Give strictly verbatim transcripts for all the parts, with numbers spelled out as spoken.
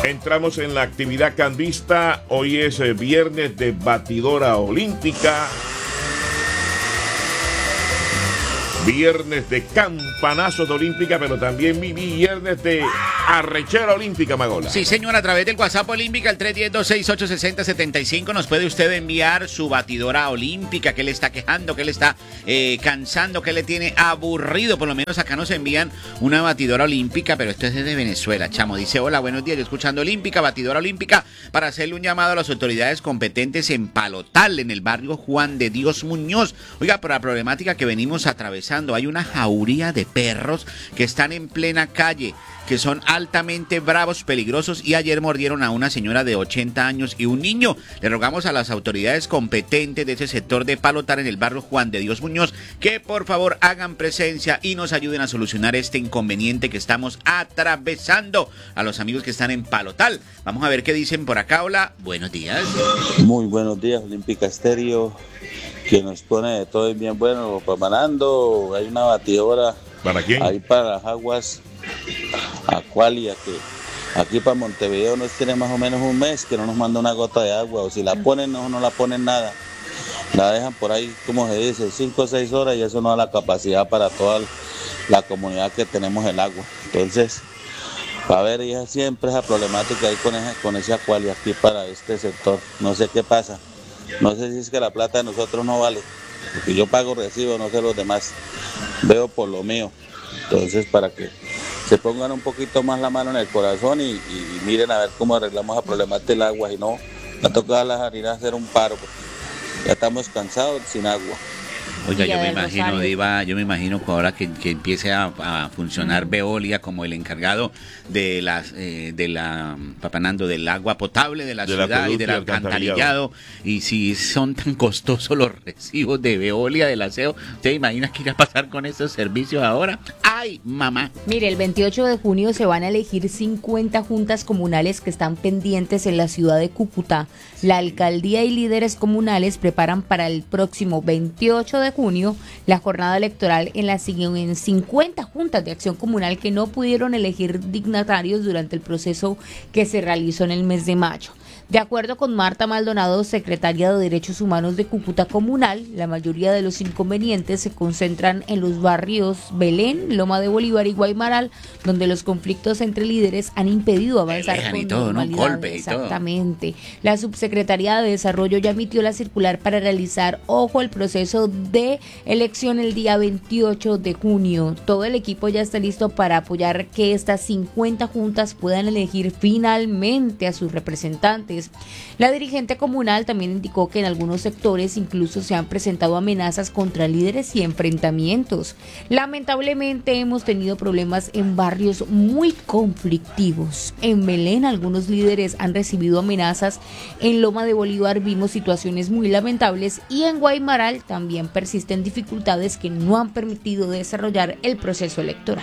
Entramos en la actividad cambista. Hoy es eh, viernes de batidora olímpica. Viernes de campanazos de olímpica, pero también mi viernes de arrechera olímpica, Magola. Sí, señor, a través del WhatsApp olímpica, el tres uno cero, dos seis ocho, seis cero siete cinco, nos puede usted enviar su batidora olímpica, que le está quejando, que le está eh, cansando, que le tiene aburrido. Por lo menos acá nos envían una batidora olímpica, pero esto es desde Venezuela, chamo. Dice, hola, buenos días, yo escuchando olímpica, batidora olímpica, para hacerle un llamado a las autoridades competentes en Palotal, en el barrio Juan de Dios Muñoz. Oiga, por la problemática que venimos atravesando, hay una jauría de perros que están en plena calle, que son altamente bravos, peligrosos, y ayer mordieron a una señora de ochenta años y un niño. Le rogamos a las autoridades competentes de ese sector de Palotar, en el barrio Juan de Dios Muñoz, que por favor hagan presencia y nos ayuden a solucionar este inconveniente que estamos atravesando. A los amigos que están en Palotal, vamos a ver qué dicen por acá. Hola, buenos días. Muy buenos días, Olímpica Estéreo, que nos pone de todo y bien bueno, preparando. Hay una batidora. ¿Para quién? Ahí para las aguas Acualia, que aquí para Montevideo nos tiene más o menos un mes que no nos manda una gota de agua, o si la ponen no, no la ponen nada, la dejan por ahí, como se dice, cinco o seis horas, y eso no da la capacidad para toda la comunidad que tenemos el agua. Entonces, va a haber ella siempre esa problemática ahí con ese, con ese Acualia aquí para este sector. No sé qué pasa, no sé si es que la plata de nosotros no vale, porque yo pago recibo, no sé los demás, veo por lo mío. Entonces, para que se pongan un poquito más la mano en el corazón y, y, y miren a ver cómo arreglamos la problemática del agua, y no, va a tocar a las harinas hacer un paro, porque ya estamos cansados sin agua. Oiga, yo me imagino, Diva, yo me imagino que ahora que, que empiece a, a funcionar Veolia como el encargado de las eh, de la papanando del agua potable de la de ciudad la y del alcantarillado, y si son tan costosos los recibos de Veolia del aseo, ¿usted imagina qué irá a pasar con esos servicios ahora? ¡Ay, mamá! Mire, el veintiocho de junio se van a elegir cincuenta juntas comunales que están pendientes en la ciudad de Cúcuta. La alcaldía y líderes comunales preparan para el próximo veintiocho de junio la jornada electoral en las en cincuenta juntas de acción comunal que no pudieron elegir dignatarios durante el proceso que se realizó en el mes de mayo. De acuerdo con Marta Maldonado, secretaria de Derechos Humanos de Cúcuta Comunal, la mayoría de los inconvenientes se concentran en los barrios Belén, Loma de Bolívar y Guaymaral, donde los conflictos entre líderes han impedido avanzar con y todo, normalidad. ¿no? Golpe y Exactamente. Todo. La subsecretaría de Desarrollo ya emitió la circular para realizar, ojo, el proceso de elección el día veintiocho de junio. Todo el equipo ya está listo para apoyar que estas cincuenta juntas puedan elegir finalmente a sus representantes. La dirigente comunal también indicó que en algunos sectores incluso se han presentado amenazas contra líderes y enfrentamientos. Lamentablemente hemos tenido problemas en barrios muy conflictivos. En Belén algunos líderes han recibido amenazas, en Loma de Bolívar vimos situaciones muy lamentables y en Guaymaral también persisten dificultades que no han permitido desarrollar el proceso electoral.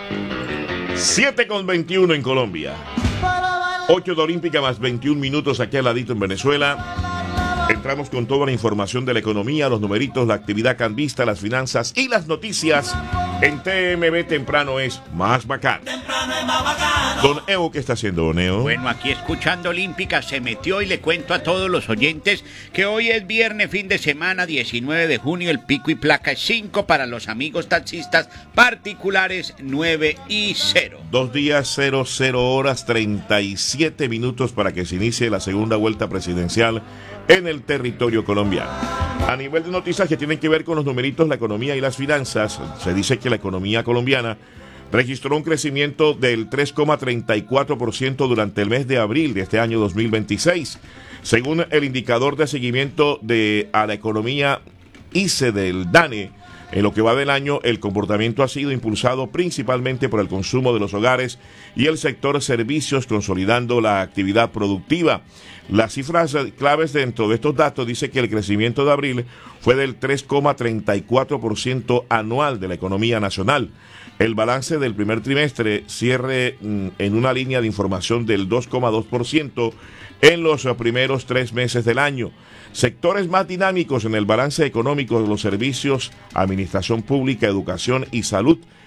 siete con veintiuno en Colombia. ocho de Olímpica más veintiún minutos aquí al ladito en Venezuela. Entramos con toda la información de la economía, los numeritos, la actividad cambista, las finanzas y las noticias. En T M B temprano es más bacán. Temprano es más bacán. Don Evo, ¿qué está haciendo, Don Evo? Bueno, aquí escuchando Olímpica se metió, y le cuento a todos los oyentes que hoy es viernes, fin de semana, diecinueve de junio, el pico y placa es cinco para los amigos taxistas particulares, nueve y cero. Dos días, cero, cero horas, treinta y siete minutos para que se inicie la segunda vuelta presidencial en el territorio colombiano. A nivel de noticias que tienen que ver con los numeritos, la economía y las finanzas, se dice que la economía colombiana registró un crecimiento del tres coma treinta y cuatro por ciento durante el mes de abril de este año dos mil veintiséis. Según el indicador de seguimiento de a la economía I C E del DANE, en lo que va del año, el comportamiento ha sido impulsado principalmente por el consumo de los hogares y el sector servicios, consolidando la actividad productiva. Las cifras claves dentro de estos datos dice que el crecimiento de abril fue del tres coma treinta y cuatro por ciento anual de la economía nacional. El balance del primer trimestre cierre en una línea de información del dos coma dos por ciento en los primeros tres meses del año. Sectores más dinámicos en el balance económico de los servicios, administración pública, educación y salud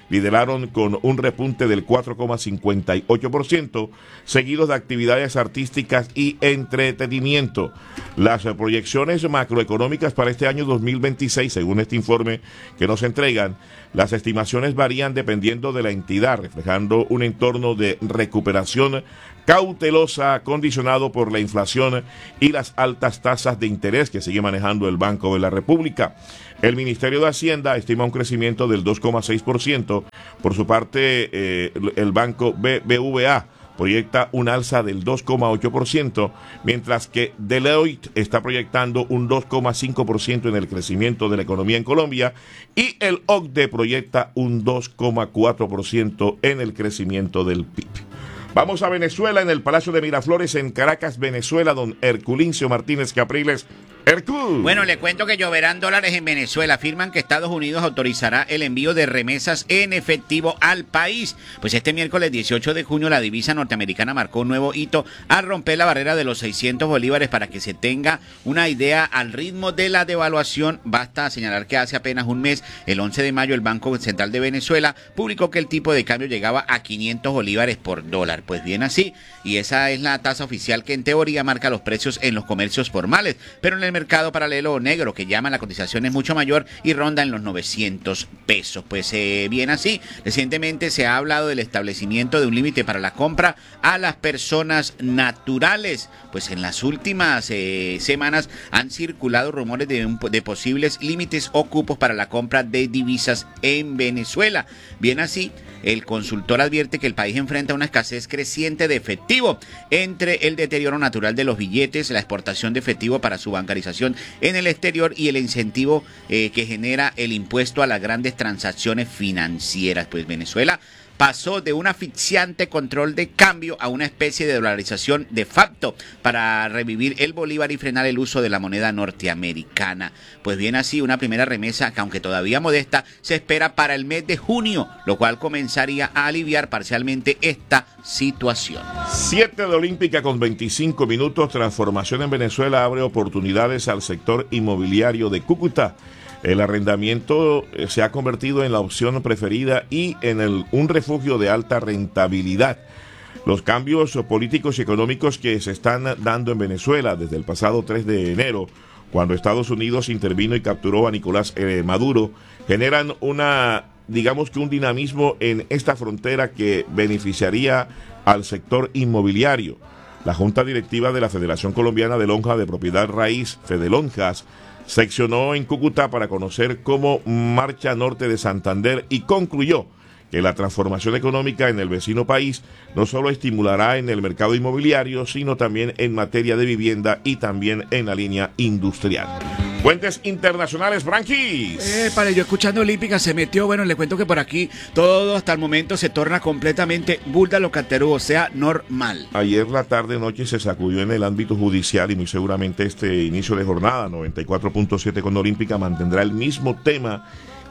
lideraron con un repunte del cuatro coma cincuenta y ocho por ciento, seguidos de actividades artísticas y entretenimiento. Las proyecciones macroeconómicas para este año dos mil veintiséis, según este informe que nos entregan, las estimaciones varían dependiendo de la entidad, reflejando un entorno de recuperación cautelosa condicionado por la inflación y las altas tasas de interés que sigue manejando el Banco de la República. El Ministerio de Hacienda estima un crecimiento del dos coma seis por ciento. Por su parte, eh, el banco B B V A proyecta un alza del dos coma ocho por ciento, mientras que Deloitte está proyectando un dos coma cinco por ciento en el crecimiento de la economía en Colombia y el O C D E proyecta un dos coma cuatro por ciento en el crecimiento del P I B. Vamos a Venezuela, en el Palacio de Miraflores, en Caracas, Venezuela, don Herculincio Martínez Capriles. Hercul. Bueno, le cuento que lloverán dólares en Venezuela. Afirman que Estados Unidos autorizará el envío de remesas en efectivo al país. Pues este miércoles dieciocho de junio la divisa norteamericana marcó un nuevo hito al romper la barrera de los seiscientos bolívares. Para que se tenga una idea al ritmo de la devaluación, basta señalar que hace apenas un mes, el once de mayo, el Banco Central de Venezuela publicó que el tipo de cambio llegaba a quinientos bolívares por dólar. Pues bien así, y esa es la tasa oficial que en teoría marca los precios en los comercios formales, pero en el mercado paralelo negro, que llama, la cotización es mucho mayor y ronda en los novecientos pesos. Pues eh, bien así, recientemente se ha hablado del establecimiento de un límite para la compra a las personas naturales. Pues en las últimas eh, semanas han circulado rumores de, un, de posibles límites o cupos para la compra de divisas en Venezuela. Bien así, el consultor advierte que el país enfrenta una escasez creciente de efectivo entre el deterioro natural de los billetes, la exportación de efectivo para su bancarización en el exterior y el incentivo eh, que genera el impuesto a las grandes transacciones financieras. Pues Venezuela pasó de un asfixiante control de cambio a una especie de dolarización de facto para revivir el bolívar y frenar el uso de la moneda norteamericana. Pues bien así, una primera remesa, que aunque todavía modesta, se espera para el mes de junio, lo cual comenzaría a aliviar parcialmente esta situación. siete de Olímpica con veinticinco minutos. Transformación en Venezuela abre oportunidades al sector inmobiliario de Cúcuta. El arrendamiento se ha convertido en la opción preferida y en el, un refugio de alta rentabilidad. Los cambios políticos y económicos que se están dando en Venezuela desde el pasado tres de enero, cuando Estados Unidos intervino y capturó a Nicolás eh, Maduro, generan una, digamos que un dinamismo en esta frontera que beneficiaría al sector inmobiliario. La Junta Directiva de la Federación Colombiana de Lonja de Propiedad Raíz, Fedelonjas, seccionó en Cúcuta para conocer cómo marcha norte de Santander y concluyó que la transformación económica en el vecino país no solo estimulará en el mercado inmobiliario, sino también en materia de vivienda y también en la línea industrial. Fuentes internacionales, Franquis. Eh, para yo escuchando Olímpica se metió. Bueno, le cuento que por aquí todo hasta el momento se torna completamente búlgaro caterú, o sea, normal. Ayer la tarde noche se sacudió en el ámbito judicial y muy seguramente este inicio de jornada noventa y cuatro punto siete con Olímpica mantendrá el mismo tema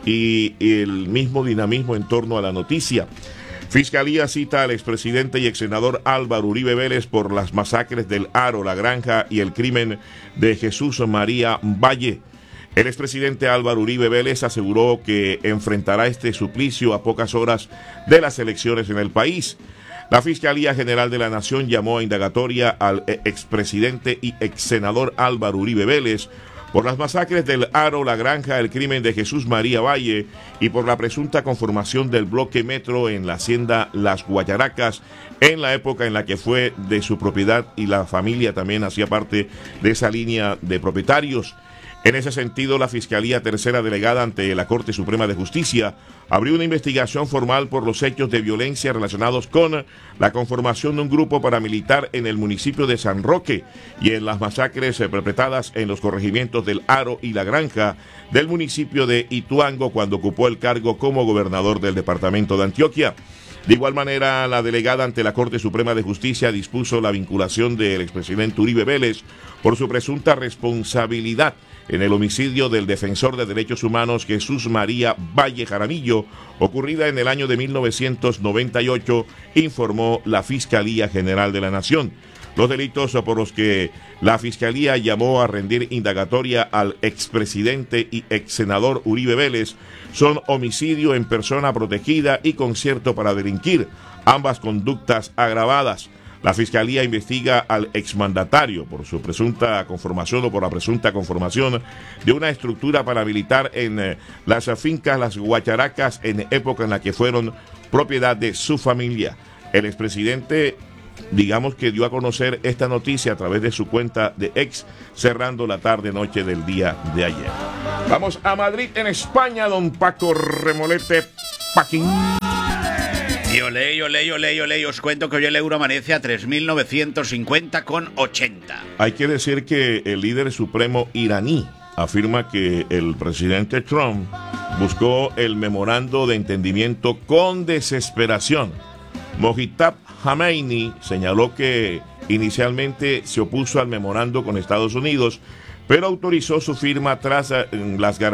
y el mismo dinamismo en torno a la noticia. Fiscalía cita al expresidente y exsenador Álvaro Uribe Vélez por las masacres del Aro, La Granja y el crimen de Jesús María Valle. El expresidente Álvaro Uribe Vélez aseguró que enfrentará este suplicio a pocas horas de las elecciones en el país. La Fiscalía General de la Nación llamó a indagatoria al expresidente y exsenador Álvaro Uribe Vélez por las masacres del Aro, La Granja, el crimen de Jesús María Valle y por la presunta conformación del bloque Metro en la hacienda Las Guayaracas en la época en la que fue de su propiedad y la familia también hacía parte de esa línea de propietarios. En ese sentido, la Fiscalía Tercera Delegada ante la Corte Suprema de Justicia abrió una investigación formal por los hechos de violencia relacionados con la conformación de un grupo paramilitar en el municipio de San Roque y en las masacres perpetradas en los corregimientos del Aro y La Granja del municipio de Ituango cuando ocupó el cargo como gobernador del departamento de Antioquia. De igual manera, la delegada ante la Corte Suprema de Justicia dispuso la vinculación del expresidente Uribe Vélez por su presunta responsabilidad en el homicidio del defensor de derechos humanos Jesús María Valle Jaramillo, ocurrida en el año de mil novecientos noventa y ocho, informó la Fiscalía General de la Nación. Los delitos por los que la Fiscalía llamó a rendir indagatoria al expresidente y exsenador Uribe Vélez son homicidio en persona protegida y concierto para delinquir, ambas conductas agravadas. La Fiscalía investiga al exmandatario por su presunta conformación o por la presunta conformación de una estructura paramilitar en eh, las fincas Las Guacharacas en época en la que fueron propiedad de su familia. El expresidente, digamos que dio a conocer esta noticia a través de su cuenta de ex, cerrando la tarde-noche del día de ayer. Vamos a Madrid, en España, don Paco Remolete Paquín. Y olé, y olé, y olé, y olé, y os cuento que hoy el euro amanece a tres mil novecientos cincuenta con ochenta. Hay que decir que el líder supremo iraní afirma que el presidente Trump buscó el memorando de entendimiento con desesperación. Mojtaba Khamenei señaló que inicialmente se opuso al memorando con Estados Unidos, pero autorizó su firma tras las garantías